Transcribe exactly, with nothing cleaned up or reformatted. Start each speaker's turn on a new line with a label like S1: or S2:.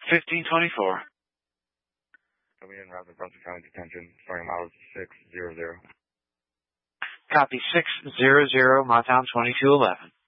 S1: fifteen twenty-four.
S2: Coming in, Route Brunswick County Detention, starting miles six zero zero.
S1: Copy six zero zero, Motown twenty-two eleven.